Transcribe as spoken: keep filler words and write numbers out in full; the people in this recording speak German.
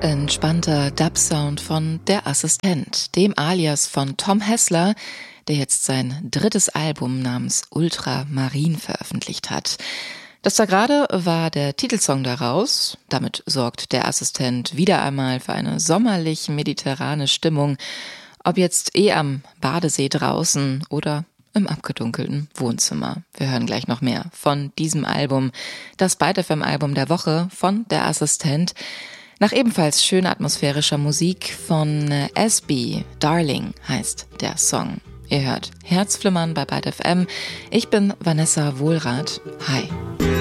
Entspannter Dub-Sound von Der Assistent, dem Alias von Tom Hessler, der jetzt sein drittes Album namens Ultramarin veröffentlicht hat. Das da gerade war der Titelsong daraus. Damit sorgt Der Assistent wieder einmal für eine sommerlich-mediterrane Stimmung, ob jetzt eh am Badesee draußen oder im abgedunkelten Wohnzimmer. Wir hören gleich noch mehr von diesem Album, das Byte F M-Album der Woche von Der Assistent. Nach ebenfalls schön atmosphärischer Musik von S B, Darling heißt der Song. Ihr hört Herzflimmern bei Byte F M. Ich bin Vanessa Wohlrath. Hi.